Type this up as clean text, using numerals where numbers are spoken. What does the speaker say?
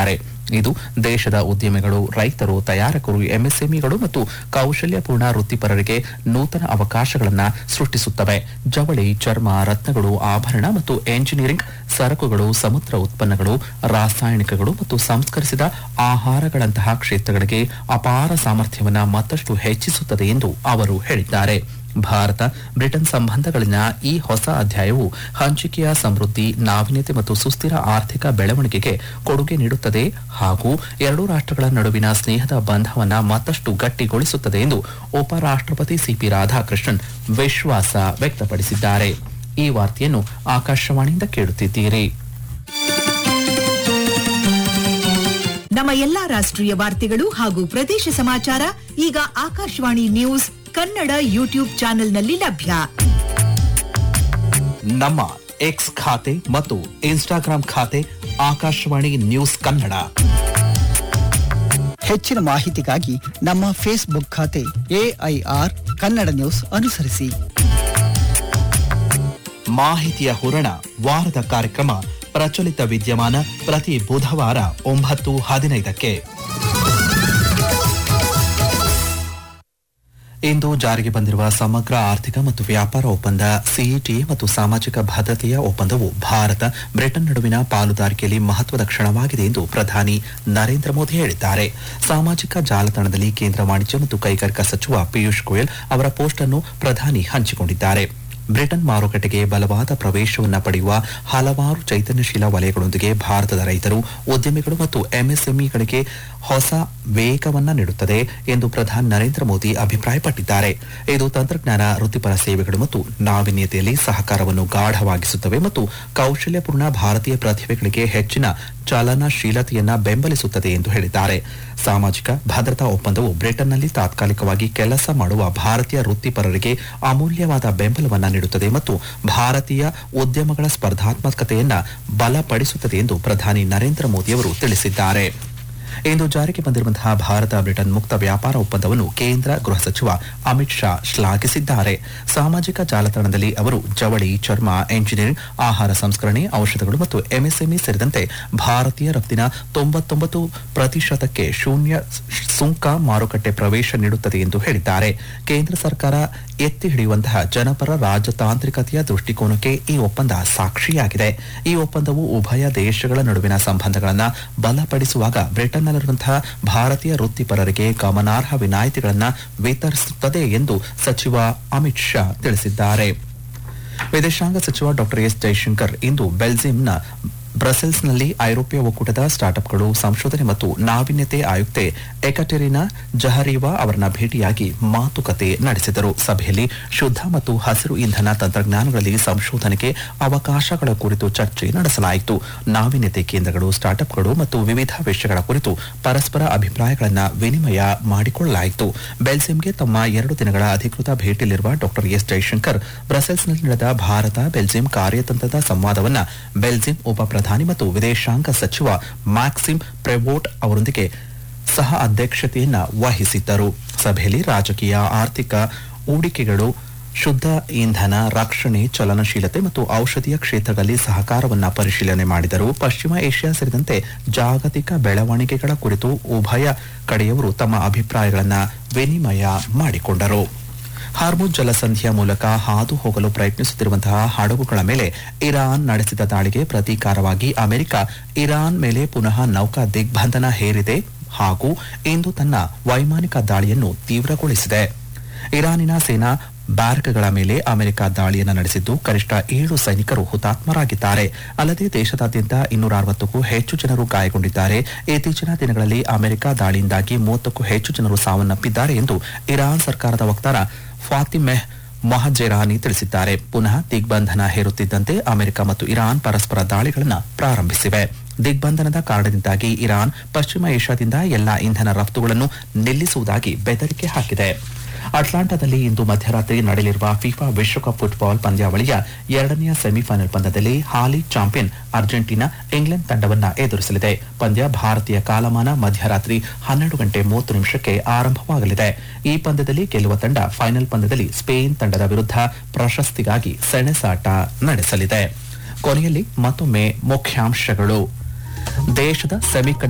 ತಿಳಿಸಿದ್ದಾರೆ. ಇದು ದೇಶದ ಉದ್ಯಮಿಗಳು, ರೈತರು, ತಯಾರಕರು, ಎಂಎಸ್ಎಂಇಗಳು ಮತ್ತು ಕೌಶಲ್ಯಪೂರ್ಣ ವೃತ್ತಿಪರರಿಗೆ ನೂತನ ಅವಕಾಶಗಳನ್ನು ಸೃಷ್ಟಿಸುತ್ತವೆ. ಜವಳಿ, ಚರ್ಮ, ರತ್ನಗಳು, ಆಭರಣ ಮತ್ತು ಎಂಜಿನಿಯರಿಂಗ್ ಸರಕುಗಳು, ಸಮುದ್ರ ಉತ್ಪನ್ನಗಳು, ರಾಸಾಯನಿಕಗಳು ಮತ್ತು ಸಂಸ್ಕರಿಸಿದ ಆಹಾರಗಳಂತಹ ಕ್ಷೇತ್ರಗಳಿಗೆ ಅಪಾರ ಸಾಮರ್ಥ್ಯವನ್ನು ಮತ್ತಷ್ಟು ಹೆಚ್ಚಿಸುತ್ತದೆ ಎಂದು ಅವರು ಹೇಳಿದ್ದಾರೆ. ಭಾರತ ಬ್ರಿಟನ್ ಸಂಬಂಧಗಳಲ್ಲಿನ ಈ ಹೊಸ ಅಧ್ಯಾಯವು ಹಂಚಿಕೆಯ ಸಮೃದ್ಧಿ, ನಾವೀನ್ಯತೆ ಮತ್ತು ಸುಸ್ಥಿರ ಆರ್ಥಿಕ ಬೆಳವಣಿಗೆಗೆ ಕೊಡುಗೆ ನೀಡುತ್ತದೆ ಹಾಗೂ ಎರಡೂ ರಾಷ್ಟ್ರಗಳ ನಡುವಿನ ಸ್ನೇಹದ ಬಂಧವನ್ನು ಮತ್ತಷ್ಟು ಗಟ್ಟಿಗೊಳಿಸುತ್ತದೆ ಎಂದು ಉಪರಾಷ್ಟ್ರಪತಿ ಸಿಪಿ ರಾಧಾಕೃಷ್ಣನ್ ವಿಶ್ವಾಸ ವ್ಯಕ್ತಪಡಿಸಿದ್ದಾರೆ. ಈ ವಾರ್ತೆಯನ್ನು ಆಕಾಶವಾಣಿಯಿಂದ ಕೇಳುತ್ತಿದ್ದೀರಿ. ನಮ್ಮ ಎಲ್ಲಾ ರಾಷ್ಟ್ರೀಯ ವಾರ್ತೆಗಳು ಹಾಗೂ ಪ್ರದೇಶ ಸಮಾಚಾರ ಈಗ ಆಕಾಶವಾಣಿ ನ್ಯೂಸ್ ಕನ್ನಡ ಯೂಟ್ಯೂಬ್ ಚಾನೆಲ್ನಲ್ಲಿ ಲಭ್ಯ. ನಮ್ಮ ಎಕ್ಸ್ ಖಾತೆ ಮತ್ತು ಇನ್ಸ್ಟಾಗ್ರಾಂ ಖಾತೆ ಆಕಾಶವಾಣಿ ನ್ಯೂಸ್ ಕನ್ನಡ. ಹೆಚ್ಚಿನ ಮಾಹಿತಿಗಾಗಿ ನಮ್ಮ ಫೇಸ್ಬುಕ್ ಖಾತೆ AIR ಕನ್ನಡ ನ್ಯೂಸ್ ಅನುಸರಿಸಿ. ಮಾಹಿತಿಯ ಹೂರಣ ವಾರದ ಕಾರ್ಯಕ್ರಮ ಪ್ರಚಲಿತ ವಿದ್ಯಮಾನ ಪ್ರತಿ ಬುಧವಾರ 9:15ಕ್ಕೆ. ಇಂದು ಜಾರಿಗೆ ಬಂದಿರುವ ಸಮಗ್ರ ಆರ್ಥಿಕ ಮತ್ತು ವ್ಯಾಪಾರ ಒಪ್ಪಂದ ಸಿಇಟಿಎ ಮತ್ತು ಸಾಮಾಜಿಕ ಭದ್ರತೆಯ ಒಪ್ಪಂದವು ಭಾರತ ಬ್ರಿಟನ್ ನಡುವಿನ ಪಾಲುದಾರಿಕೆಯಲ್ಲಿ ಮಹತ್ವದ ಕ್ಷಣವಾಗಿದೆ ಎಂದು ಪ್ರಧಾನಿ ನರೇಂದ್ರ ಮೋದಿ ಹೇಳಿದ್ದಾರೆ. ಸಾಮಾಜಿಕ ಜಾಲತಾಣದಲ್ಲಿ ಕೇಂದ್ರ ವಾಣಿಜ್ಯ ಮತ್ತು ಕೈಗಾರಿಕಾ ಸಚಿವ ಪಿಯೂಷ್ ಗೋಯಲ್ ಅವರ ಪೋಸ್ಟ್ ಅನ್ನು ಪ್ರಧಾನಿ ಹಂಚಿಕೊಂಡಿದ್ದಾರೆ. ಬ್ರಿಟನ್ ಮಾರುಕಟ್ಟೆಗೆ ಬಲವಾದ ಪ್ರವೇಶವನ್ನು ಪಡೆಯುವ ಹಲವಾರು ಚೈತನ್ಯಶೀಲ ವಲಯಗಳೊಂದಿಗೆ ಭಾರತದ ರೈತರು, ಉದ್ಯಮಿಗಳು ಮತ್ತು ಎಂಎಸ್ಎಂಇಗಳಿಗೆ ಹೊಸ ವೇಗವನ್ನು ನೀಡುತ್ತದೆ ಎಂದು ಪ್ರಧಾನಿ ನರೇಂದ್ರ ಮೋದಿ ಅಭಿಪ್ರಾಯಪಟ್ಟಿದ್ದಾರೆ. ಇದು ತಂತ್ರಜ್ಞಾನ, ವೃತ್ತಿಪರ ಸೇವೆಗಳು ಮತ್ತು ನಾವೀನ್ಯತೆಯಲ್ಲಿ ಸಹಕಾರವನ್ನು ಗಾಢವಾಗಿಸುತ್ತವೆ ಮತ್ತು ಕೌಶಲ್ಯಪೂರ್ಣ ಭಾರತೀಯ ಪ್ರತಿಭೆಗಳಿಗೆ ಹೆಚ್ಚಿನ ಚಲನಶೀಲತೆಯನ್ನು ಬೆಂಬಲಿಸುತ್ತದೆ ಎಂದು ಹೇಳಿದ್ದಾರೆ. ಸಾಮಾಜಿಕ ಭದ್ರತಾ ಒಪ್ಪಂದವು ಬ್ರಿಟನ್ನಲ್ಲಿ ತಾತ್ಕಾಲಿಕವಾಗಿ ಕೆಲಸ ಮಾಡುವ ಭಾರತೀಯ ವೃತ್ತಿಪರರಿಗೆ ಅಮೂಲ್ಯವಾದ ಬೆಂಬಲವನ್ನು ನೀಡುತ್ತದೆ ಮತ್ತು ಭಾರತೀಯ ಉದ್ಯಮಗಳ ಸ್ಪರ್ಧಾತ್ಮಕತೆಯನ್ನು ಬಲಪಡಿಸುತ್ತದೆ ಎಂದು ಪ್ರಧಾನಿ ನರೇಂದ್ರ ಮೋದಿ ಅವರು ತಿಳಿಸಿದ್ದಾರೆ. ಇಂದು ಜಾರಿಗೆ ಬಂದಿರುವಂತಹ ಭಾರತ ಬ್ರಿಟನ್ ಮುಕ್ತ ವ್ಯಾಪಾರ ಒಪ್ಪಂದವನ್ನು ಕೇಂದ್ರ ಗೃಹ ಸಚಿವ ಅಮಿತ್ ಶಾ ಶ್ಲಾಘಿಸಿದ್ದಾರೆ. ಸಾಮಾಜಿಕ ಜಾಲತಾಣದಲ್ಲಿ ಅವರು ಜವಳಿ, ಚರ್ಮ, ಎಂಜಿನಿಯರಿಂಗ್, ಆಹಾರ ಸಂಸ್ಕರಣೆ, ಔಷಧಗಳು ಮತ್ತು ಎಂಎಸ್ಎಂಇ ಸೇರಿದಂತೆ ಭಾರತೀಯ ರಫ್ತಿನ 99% ಶೂನ್ಯ ಸುಂಕ ಮಾರುಕಟ್ಟೆ ಪ್ರವೇಶ ನೀಡುತ್ತದೆ ಎಂದು ಹೇಳಿದ್ದಾರೆ. ಕೇಂದ್ರ ಸರ್ಕಾರ ಎತ್ತಿ ಹಿಡಿಯುವಂತಹ ಜನಪರ ರಾಜತಾಂತ್ರಿಕತೆಯ ದೃಷ್ಟಿಕೋನಕ್ಕೆ ಈ ಒಪ್ಪಂದ ಸಾಕ್ಷಿಯಾಗಿದೆ. ಈ ಒಪ್ಪಂದವು ಉಭಯ ದೇಶಗಳ ನಡುವಿನ ಸಂಬಂಧಗಳನ್ನು ಬಲಪಡಿಸುವಾಗ ಬ್ರಿಟನ್ನಲ್ಲಿರುವಂತಹ ಭಾರತೀಯ ವೃತ್ತಿಪರರಿಗೆ ಗಮನಾರ್ಹ ವಿನಾಯಿತಿಗಳನ್ನು ವಿತರಿಸುತ್ತದೆ ಎಂದು ಸಚಿವ ಅಮಿತ್ ಶಾ ತಿಳಿಸಿದ್ದಾರೆ. ವಿದೇಶಾಂಗ ಸಚಿವ ಡಾ ಎಸ್ ಜೈಶಂಕರ್ ಇಂದು ಬೆಲ್ಜಿಯಂನ ಬ್ರಸೆಲ್ಸ್ನಲ್ಲಿ ಐರೋಪ್ಯ ಒಕ್ಕೂಟದ ಸ್ಟಾರ್ಟ್ಅಪ್ಗಳು, ಸಂಶೋಧನೆ ಮತ್ತು ನಾವೀನ್ಯತೆ ಆಯುಕ್ತೆ ಎಕಟೆರಿನಾ ಜಹರೀವಾ ಅವರನ್ನ ಭೇಟಿಯಾಗಿ ಮಾತುಕತೆ ನಡೆಸಿದರು. ಸಭೆಯಲ್ಲಿ ಶುದ್ಧ ಮತ್ತು ಹಸಿರು ಇಂಧನ ತಂತ್ರಜ್ಞಾನಗಳಲ್ಲಿ ಸಂಶೋಧನೆಗೆ ಅವಕಾಶಗಳ ಕುರಿತು ಚರ್ಚೆ ನಡೆಸಲಾಯಿತು. ನಾವೀನ್ಯತೆ ಕೇಂದ್ರಗಳು, ಸ್ಟಾರ್ಟ್ಅಪ್ಗಳು ಮತ್ತು ವಿವಿಧ ವಿಷಯಗಳ ಕುರಿತು ಪರಸ್ಪರ ಅಭಿಪ್ರಾಯಗಳನ್ನು ವಿನಿಮಯ ಮಾಡಿಕೊಳ್ಳಲಾಯಿತು. ಬೆಲ್ಜಿಯಂಗೆ ತಮ್ಮ 2 ದಿನಗಳ ಅಧಿಕೃತ ಭೇಟಿಯಲ್ಲಿರುವ ಡಾ ಎಸ್ ಜೈಶಂಕರ್ ಬ್ರಸೆಲ್ಸ್ನಲ್ಲಿ ನಡೆದ ಭಾರತ ಬೆಲ್ಜಿಯಂ ಕಾರ್ಯತಂತ್ರದ ಸಂವಾದವನ್ನು ಬೆಲ್ಜಿಯಂ ಉಪಪ್ರಧಾನಿ ಮತ್ತು ವಿದೇಶಾಂಗ ಸಚಿವ ಮ್ಯಾಕ್ಸಿಮ್ ಪ್ರೆವೋಟ್ ಅವರೊಂದಿಗೆ ಸಹ ಅಧ್ಯಕ್ಷತೆಯನ್ನು ವಹಿಸಿದ್ದರು. ಸಭೆಯಲ್ಲಿ ರಾಜಕೀಯ, ಆರ್ಥಿಕ, ಹೂಡಿಕೆಗಳು, ಶುದ್ಧ ಇಂಧನ, ರಕ್ಷಣೆ, ಚಲನಶೀಲತೆ ಮತ್ತು ಔಷಧೀಯ ಕ್ಷೇತ್ರಗಳಲ್ಲಿ ಸಹಕಾರವನ್ನು ಪರಿಶೀಲನೆ ಮಾಡಿದರು. ಪಶ್ಚಿಮ ಏಷ್ಯಾ ಸೇರಿದಂತೆ ಜಾಗತಿಕ ಬೆಳವಣಿಗೆಗಳ ಕುರಿತು ಉಭಯ ಕಡೆಯವರು ತಮ್ಮ ಅಭಿಪ್ರಾಯಗಳನ್ನು ವಿನಿಮಯ ಮಾಡಿಕೊಂಡರು. ಹಾರ್ಮುಜ್ ಜಲಸಂಧಿಯ ಮೂಲಕ ಹಾದು ಹೋಗಲು ಪ್ರಯತ್ನಿಸುತ್ತಿರುವಂತಹ ಹಡಗುಗಳ ಮೇಲೆ ಇರಾನ್ ನಡೆಸಿದ ದಾಳಿಗೆ ಪ್ರತೀಕಾರವಾಗಿ ಅಮೆರಿಕ ಇರಾನ್ ಮೇಲೆ ಪುನಃ ನೌಕಾ ದಿಗ್ಬಂಧನ ಹೇರಿದೆ ಹಾಗೂ ಇಂದು ತನ್ನ ವೈಮಾನಿಕ ದಾಳಿಯನ್ನು ತೀವ್ರಗೊಳಿಸಿದೆ. ಇರಾನಿನ ಸೇನಾ ಬ್ಯಾರಕ್ಗಳ ಮೇಲೆ ಅಮೆರಿಕ ದಾಳಿಯನ್ನು ನಡೆಸಿದ್ದು ಕನಿಷ್ಠ 7 ಸೈನಿಕರು ಹುತಾತ್ಮರಾಗಿದ್ದಾರೆ. ಅಲ್ಲದೆ ದೇಶದಾದ್ಯಂತ 260ಕ್ಕೂ ಹೆಚ್ಚು ಜನರು ಗಾಯಗೊಂಡಿದ್ದಾರೆ. ಇತ್ತೀಚಿನ ದಿನಗಳಲ್ಲಿ ಅಮೆರಿಕ ದಾಳಿಯಿಂದಾಗಿ 30ಕ್ಕೂ ಹೆಚ್ಚು ಜನರು ಸಾವನ್ನಪ್ಪಿದ್ದಾರೆ ಎಂದು ಇರಾನ್ ಸರ್ಕಾರದ ವಕ್ತಾರ ಫಾತಿಮೆಹ್ ಮೊಹಜೆರಾನಿ ತಿಳಿಸಿದ್ದಾರೆ. ಪುನಃ ದಿಗ್ಬಂಧನ ಹೇರುತ್ತಿದ್ದಂತೆ ಅಮೆರಿಕ ಮತ್ತು ಇರಾನ್ ಪರಸ್ಪರ ದಾಳಿಗಳನ್ನು ಪ್ರಾರಂಭಿಸಿವೆ. ದಿಗ್ಬಂಧನದ ಕಾರಣದಿಂದಾಗಿ ಇರಾನ್ ಪಶ್ಚಿಮ ಏಷ್ಯಾದಿಂದ ಎಲ್ಲಾ ಇಂಧನ ರಫ್ತುಗಳನ್ನು ನಿಲ್ಲಿಸುವುದಾಗಿ ಬೆದರಿಕೆ ಹಾಕಿದೆ. ಅಟ್ಲಾಂಟಾದಲ್ಲಿ ಇಂದು ಮಧ್ಯರಾತ್ರಿ ನಡೆಯಲಿರುವ ಫಿಫಾ ವಿಶ್ವಕಪ್ ಫುಟ್ಬಾಲ್ ಪಂದ್ಯಾವಳಿಯ 2ನೇ ಸೆಮಿಫೈನಲ್ ಪಂದ್ಯದಲ್ಲಿ ಹಾಲಿ ಚಾಂಪಿಯನ್ ಅರ್ಜೆಂಟೀನಾ ಇಂಗ್ಲೆಂಡ್ ತಂಡವನ್ನು ಎದುರಿಸಲಿದೆ. ಪಂದ್ಯ ಭಾರತೀಯ ಕಾಲಮಾನ ಮಧ್ಯರಾತ್ರಿ 12:30 ಆರಂಭವಾಗಲಿದೆ. ಈ ಪಂದ್ಯದಲ್ಲಿ ಗೆಲ್ಲುವ ತಂಡ ಫೈನಲ್ ಪಂದ್ಯದಲ್ಲಿ ಸ್ಪೇನ್ ತಂಡದ ವಿರುದ್ಧ ಪ್ರಶಸ್ತಿಗಾಗಿ ಸೆಣಸಾಟ ನಡೆಸಲಿದೆ. ಕೊನೆಯಲ್ಲಿ ಮತ್ತೊಮ್ಮೆ ಮುಖ್ಯಾಂಶಗಳು. ದೇಶದ ಸೆಮಿಕಂಡಕ್ಟರ್